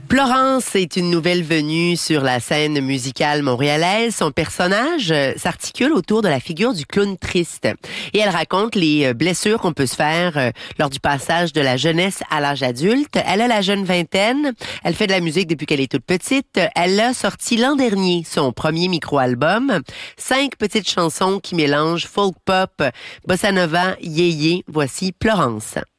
Florence est une nouvelle venue sur la scène musicale montréalaise. Son personnage s'articule autour de la figure du clown triste. Et elle raconte les blessures qu'on peut se faire lors du passage de la jeunesse à l'âge adulte. Elle a la jeune vingtaine. Elle fait de la musique depuis qu'elle est toute petite. Elle a sorti l'an dernier son premier micro-album. 5 petites chansons qui mélangent folk pop, bossa nova, yéyé. Voici Florence.